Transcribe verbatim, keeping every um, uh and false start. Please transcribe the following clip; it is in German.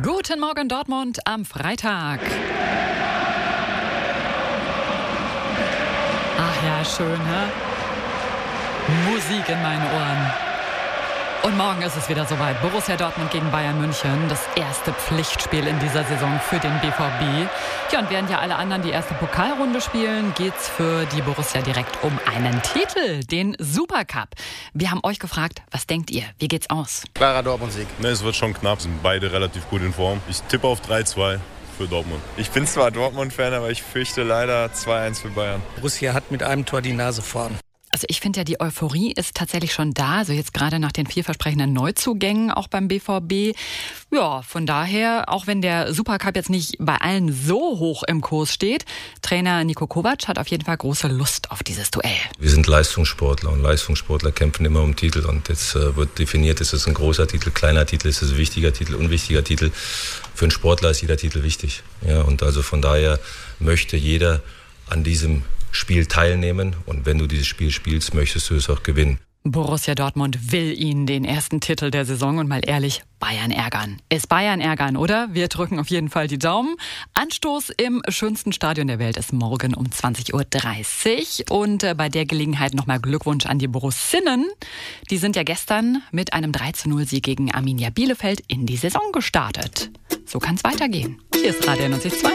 Guten Morgen Dortmund am Freitag. Ach ja, schön, hä? Musik in meinen Ohren. Und morgen ist es wieder soweit. Borussia Dortmund gegen Bayern München. Das erste Pflichtspiel in dieser Saison für den B V B. Ja, und während ja alle anderen die erste Pokalrunde spielen, geht's für die Borussia direkt um einen Titel, den Supercup. Wir haben euch gefragt, was denkt ihr? Wie geht's aus? Klarer Dortmund-Sieg. Ne, es wird schon knapp. Sind beide relativ gut in Form. Ich tippe auf drei zwei für Dortmund. Ich bin zwar Dortmund-Fan, aber ich fürchte leider zwei eins für Bayern. Borussia hat mit einem Tor die Nase vorn. Also ich finde ja, die Euphorie ist tatsächlich schon da. Also jetzt gerade nach den vielversprechenden Neuzugängen auch beim B V B. Ja, von daher, auch wenn der Supercup jetzt nicht bei allen so hoch im Kurs steht, Trainer Niko Kovac hat auf jeden Fall große Lust auf dieses Duell. Wir sind Leistungssportler und Leistungssportler kämpfen immer um Titel. Und jetzt äh, wird definiert, ist es ein großer Titel, kleiner Titel, ist es ein wichtiger Titel, unwichtiger Titel. Für einen Sportler ist jeder Titel wichtig. Ja, und also von daher möchte jeder an diesem Spiel teilnehmen, und wenn du dieses Spiel spielst, möchtest du es auch gewinnen. Borussia Dortmund will ihnen den ersten Titel der Saison und mal ehrlich, Bayern ärgern. Ist Bayern ärgern, oder? Wir drücken auf jeden Fall die Daumen. Anstoß im schönsten Stadion der Welt ist morgen um zwanzig Uhr dreißig. Und bei der Gelegenheit nochmal Glückwunsch an die Borussinnen. Die sind ja gestern mit einem drei zu null Sieg gegen Arminia Bielefeld in die Saison gestartet. So kann es weitergehen. Hier ist Radio neunzig Komma zwei.